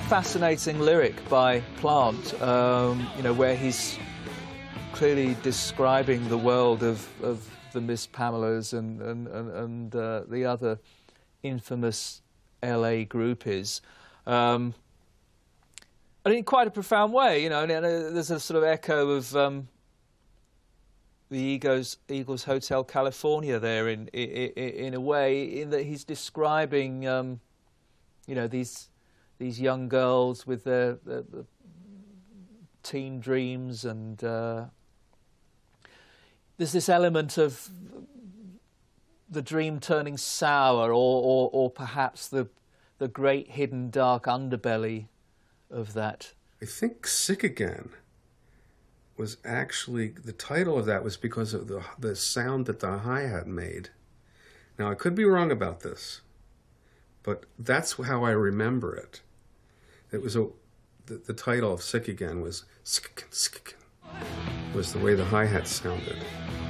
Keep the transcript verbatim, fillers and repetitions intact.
fascinating lyric by Plant, um, you know, where he's clearly describing the world of, of the Miss Pamelas and, and, and, and uh, the other infamous L A groupies. Um, and in quite a profound way, you know, and, and there's a sort of echo of um, the Eagles, Eagles Hotel California there in, in, in a way, in that he's describing, um, you know, these, these young girls with their, their, their teen dreams, and uh, there's this element of the dream turning sour, or, or, or perhaps the, the great hidden dark underbelly of that. I think Sick Again was actually, the title of that was because of the, the sound that the hi-hat made. Now, I could be wrong about this, but that's how I remember it. It was a, the, the title of Sick Again was Sick Again, Sick Again, was the way the hi-hat sounded.